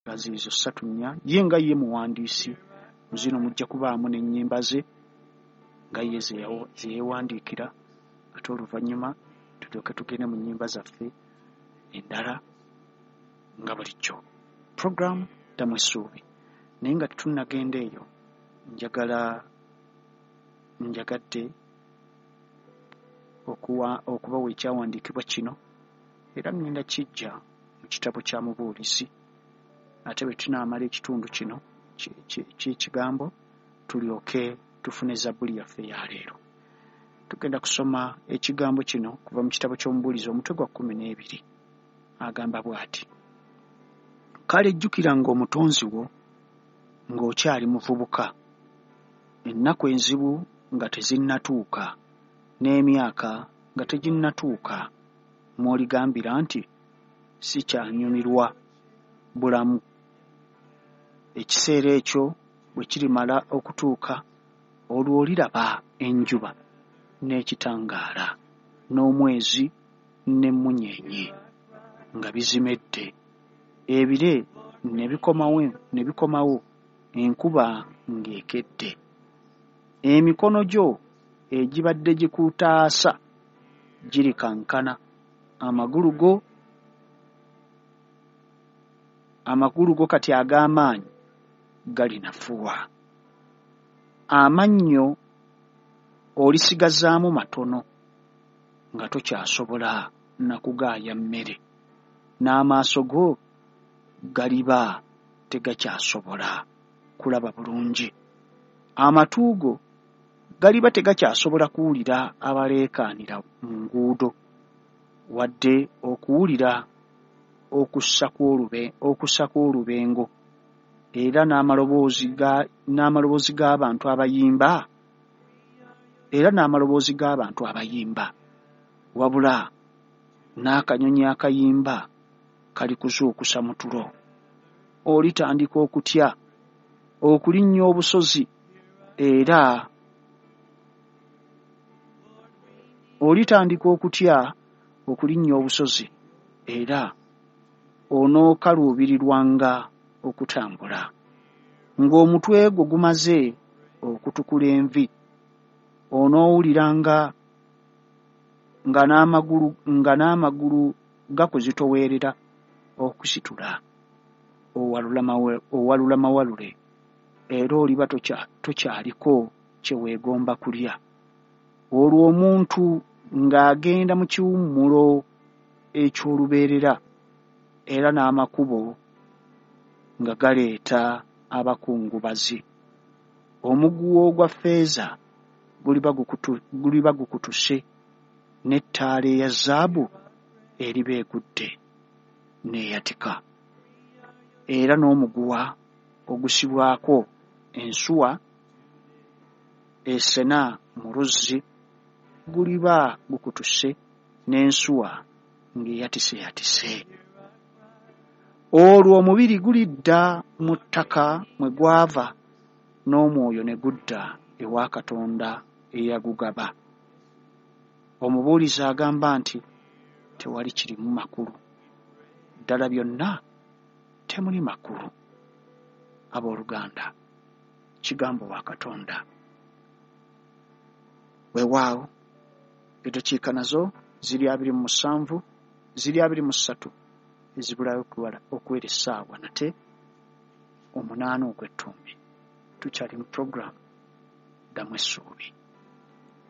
gazizo 3 yenga ye muwandiisi muzino mujja kubaamu n'ennyimba ze nga ye ze yeewandiikira ate oluvannyuma tulyoke tugende mu nnyimba zaffe endala nga bulijjo. Programu Ddamwe Essuubi. Naye nga tetunnagenda eyo njagadde okubawa ekyawandiikibwa kino era ngenda kijja mu kitabo kya Mubuulizi ate bwe tunaamala ekitundu kino ky'ekigambo tulyoke tufune Zabbuli yaffe ya leero. Tugenda kusoma ekigambo kino kuva mu kitabo ky'Omubuulizi omutwe gwa 12 agamba bw'ati: kale jjukiranga omutonzi wo ng'okyali muvubuka, ennaku enzibu nga tezinnatuuka n'emyaka nga teginnatuuka mw'oligambira nti sikyanyumirwa bulamu. Ekiseera ekyo bwe kirimala okutuuka, olwo oliraba enjuba n'ekitangaala n'omwezi n'emmunyeenye nga bizimedde, ebire ne bikomawo, enkuba ng'ekedde. Emikono gyo egibadde gikutaasa girikankana, amagulu go kati ag'amaanyi galinafuwa. Amannyo olisigazaamu matono nga tokyasobola na kugaaya mmere, n'amaaso go galiba tegakyasobola kulaba bulungi. Amatu go galiba tegakyasobola kuwulira abaleekaanira mu nguudo, wadde okuwulira okussa kw'olubengo era n'amaloboozi g'abantu abayimba, wabula n'akanyonyi akayimba kalikuzuukusa mu tulo. Olitandika okutya okulinnya obusozi era onookaluubirirwanga okutambula, ng'omutwe gwo gumaze okutukula envi. Onoowuliranga nga n'amagulu gakuzitoweerera okusitula, owalula mawalule, era oliba tokyaliko kye weegomba kulya. Olwo omuntu ng'agenda mu kiwummulo eky'olubeerera, era n'amakubo nga galeeta abakungubazi. Omuguwa ogwa ffeeza guliba gukutuse, n'ettaala eya zaabu eriba egudde n'eyatika. Era n'omuguwa ogusibwako ensuwa esena mu luzzi guliba gukutuse, n'ensuwa ng'eyatiseyatise. Olwo omubiri gulidda mu ttaka mwe gwava, n'omwoyo ne gudda ewa Katonda eyagugaba. Omubuulizi agamba nti tewali kirimu makulu, ddala byonna temuli makulu. Abooluganda, kigambo wa Katonda. Weewaawo eddakiika nazo ziri 27, ziri 23 ezibulayo okuwera essaawa nate 8 ogw'ettumbi. Tukyali mu programu Ddamwe Essuubi.